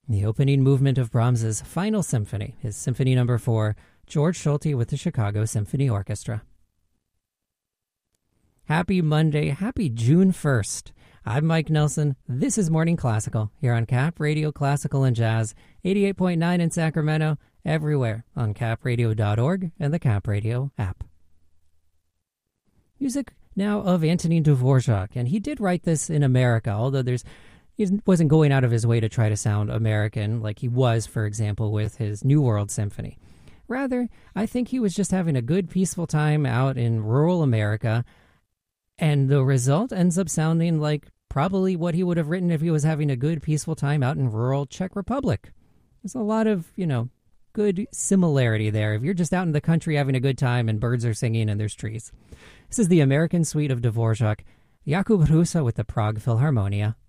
The opening movement of Brahms's Final Symphony, his Symphony No. 4, George Solti with the Chicago Symphony Orchestra. Happy Monday, happy June 1st. I'm Mike Nelson. This is Morning Classical here on Cap Radio Classical and Jazz, 88.9 in Sacramento, everywhere on capradio.org and the Cap Radio app. Music now of Antonin Dvorak, and he did write this in America, although he wasn't going out of his way to try to sound American like he was, for example, with his New World Symphony. Rather, I think he was just having a good, peaceful time out in rural America, and the result ends up sounding like probably what he would have written if he was having a good, peaceful time out in rural Czech Republic. There's a lot of, good similarity there. If you're just out in the country having a good time and birds are singing and there's trees. This is the American Suite of Dvorak, Jakub Hrusa with the Prague Philharmonia.